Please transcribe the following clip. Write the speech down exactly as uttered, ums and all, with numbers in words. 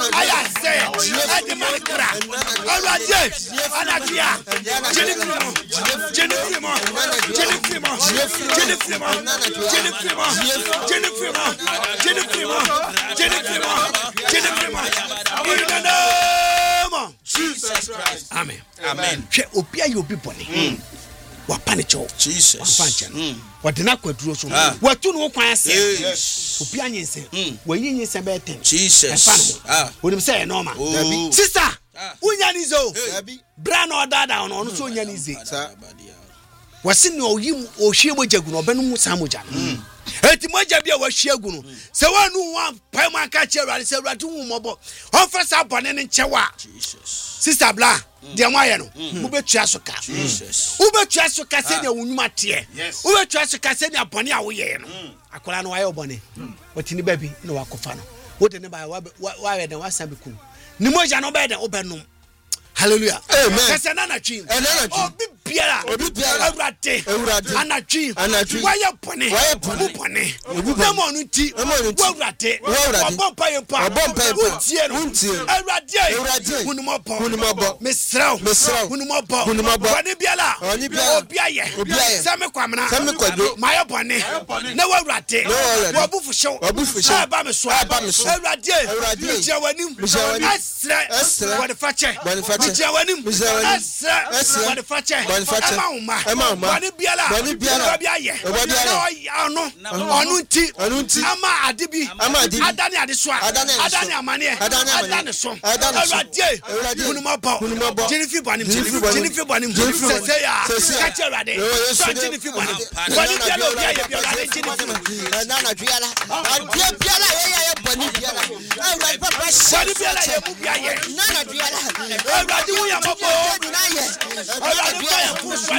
I say, I demand crack. All right, yes, Anadia, Jennifer, Jennifer, Jennifer, Jennifer, Jennifer, Jennifer, Jennifer, Jennifer, in the name of Jesus Christ. Amen. Amen. Che opia you people. Wapanicho Jesus mm. Wadena kwaduro so watu no kwan se obi anyense wanyinyense be ten Jesus ah wonim say no ma sister unya ni zo bra na odada no no so unya ni ze wasi ni oyim ohwie mojagu no benum samoja no eti moja bia wahwie agu no se wanu wa pai man ka che rade se rade hu mobo ofesa bone ne nchewa Jesus sister bla de moye no mu betua so ka Jesus u betua so ka se ne wunuma te u betua so ka se ne abone a wo ye no akola no waye obone watini baby no wakofa no wo de ne ba wa wa we de wasabe kum ni moja no be de obenum hallelujah amen kase na na twi obi biara obi biara awrade anatwi anatwi waye bone mu bone demo no ti awrade obompa yepa obompa yepa tie no awrade hunimobo hunimobo mesraw mesraw hunimobo hunimobo bone biara obi aye se me kwamna se me kwado maye bone na awrade obufusho obufusho ba me so awrade tie wanim asra asra wode fache Mijawanim, Asra, what the fatcher, Emma, Emma, Bani Biala, Bani Biala, Ano, Anunti, Anunti, Ama Adibi, Amadi, Adani Adiswa, Adani Amani, Adani Song, Adani, Unumapa, Unumapa, Jennifer Banim, Jennifer Banim, Jennifer Saya, Catcher Rade, Jennifer Banim, Bani Biala, Jennifer, Nana Biala, Biala, Bani Biala, Bani Biala, Nana Biala. Already we are mobile. Already